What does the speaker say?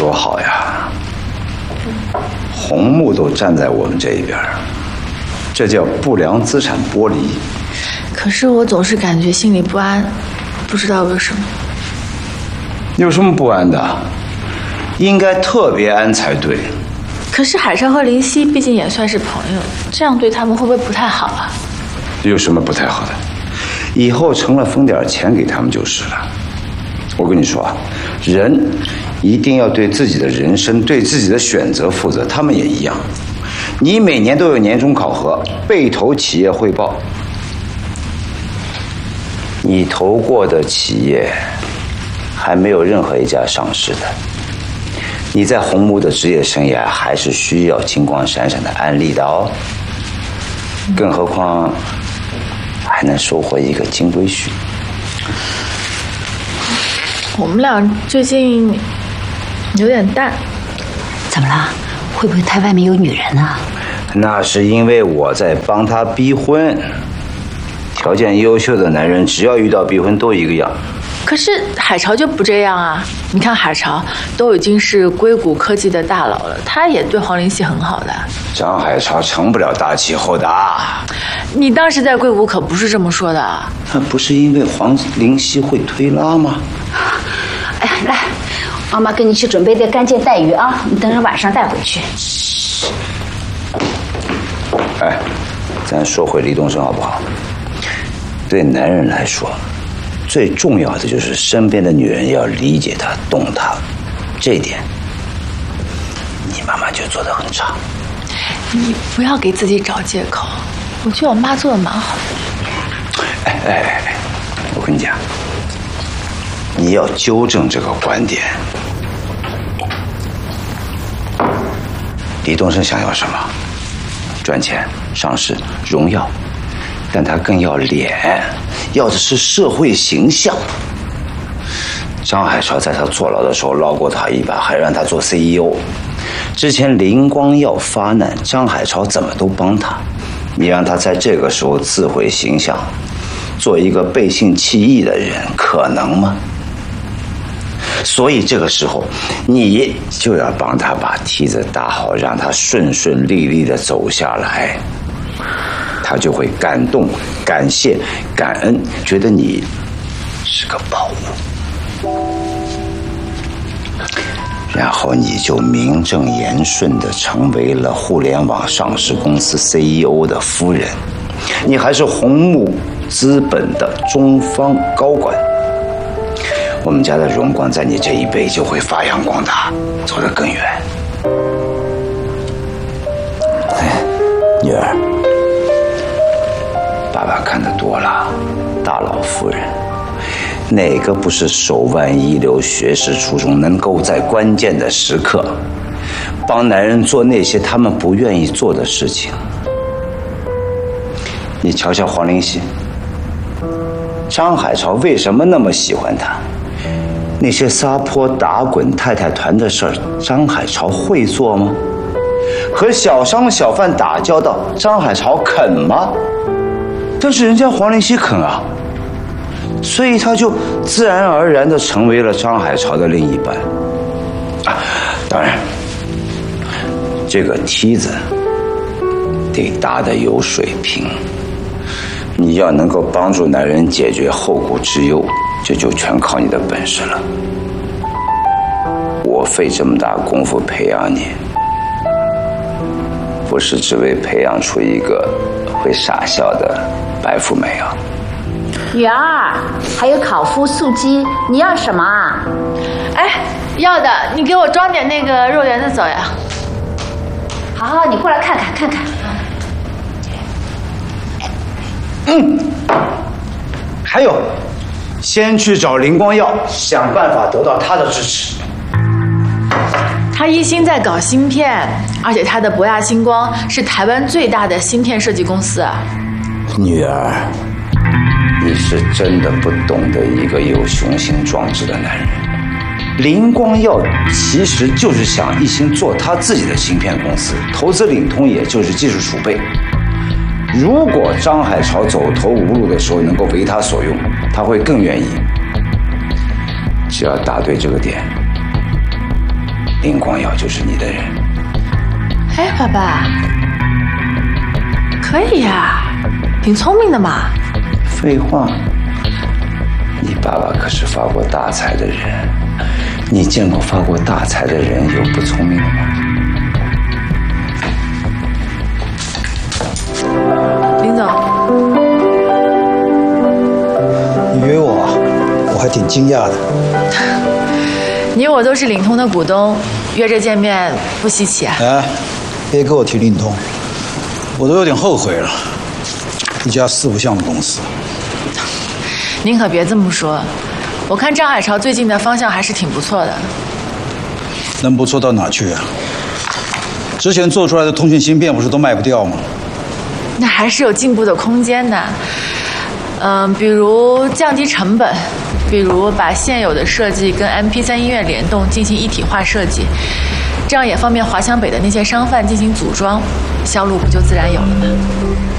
多好呀！红木都站在我们这一边，这叫不良资产剥离。 可是我总是感觉心里不安，不知道为什么。 有什么不安的？应该特别安才对。 可是海潮和林夕毕竟也算是朋友，这样对他们会不会不太好啊？ 有什么不太好的？以后成了分点钱给他们就是了。我跟你说啊，人一定要对自己的人生、对自己的选择负责，他们也一样。你每年都有年终考核，被投企业汇报。你投过的企业还没有任何一家上市的。你在红木的职业生涯还是需要金光闪闪的案例的哦。更何况还能收获一个金龟婿。 我们俩最近有点淡。 怎么了？会不会他外面有女人啊？ 那是因为我在帮他逼婚。条件优秀的男人只要遇到逼婚都一个样。 可是海潮就不这样啊！你看海潮都已经是硅谷科技的大佬了，他也对黄林夕很好的。 张海潮成不了大气候的。 你当时在硅谷可不是这么说的。 那不是因为黄林夕会推拉吗？ 哎呀，来，妈妈给你去准备的干煎带鱼啊，你等着晚上带回去。 哎，咱说回李东升好不好？对男人来说，最重要的就是身边的女人要理解他、懂他，这一点，你妈妈就做得很差。 你不要给自己找借口，我觉得我妈做的蛮好的。 哎，我跟你讲，你要纠正这个观点。李东升想要什么？赚钱、上市、荣耀。但他更要脸，要的是社会形象。张海潮在他坐牢的时候捞过他一把，还让他做 CEO。之前林光耀发难，张海潮怎么都帮他。你让他在这个时候自毁形象，做一个背信弃义的人，可能吗？所以这个时候，你就要帮他把梯子搭好，让他顺顺利利的走下来。他就会感动、感谢、感恩，觉得你是个宝物，然后你就名正言顺地成为了互联网上市公司 CEO 的夫人，你还是红木资本的中方高管。我们家的荣光在你这一辈就会发扬光大，走得更远。女儿，爸爸看得多了，大老夫人，哪个不是手腕一流、学识出众，能够在关键的时刻帮男人做那些他们不愿意做的事情？你瞧瞧黄林夕，张海潮为什么那么喜欢他？那些撒泼打滚太太团的事儿，张海潮会做吗？和小商小贩打交道，张海潮肯吗？但是人家黄林夕肯啊，所以他就自然而然地成为了张海潮的另一半。啊，当然，这个梯子得搭得有水平。你要能够帮助男人解决后顾之忧，这就全靠你的本事了。我费这么大功夫培养你，不是只为培养出一个会傻笑的白富美啊。 女儿，还有烤麸素鸡，你要什么啊？ 哎，要的，你给我装点那个肉圆子走呀。 好，你过来看看。 还有，先去找林光耀，想办法得到他的支持。 他一心在搞芯片，而且他的博亚星光是台湾最大的芯片设计公司啊。 女儿，你是真的不懂得一个有雄心壮志的男人。林光耀其实就是想一心做他自己的芯片公司，投资领通也就是技术储备。如果张海潮走投无路的时候能够为他所用，他会更愿意。只要答对这个点， 林光耀就是你的人。 哎，爸爸，可以呀，挺聪明的嘛。 废话，你爸爸可是发过大财的人，你见过发过大财的人有不聪明的吗？ 林总， 你约我，我还挺惊讶的。 你我都是领通的股东，约着见面不稀奇啊。 哎，别给我提领通，我都有点后悔了。一家四不像的公司。 您可别这么说，我看张海潮最近的方向还是挺不错的。 能不错到哪去啊？之前做出来的通讯芯片不是都卖不掉吗？ 那还是有进步的空间的。比如降低成本，比如把现有的设计跟 MP3 音乐联动进行一体化设计，这样也方便华强北的那些商贩进行组装，销路不就自然有了吗？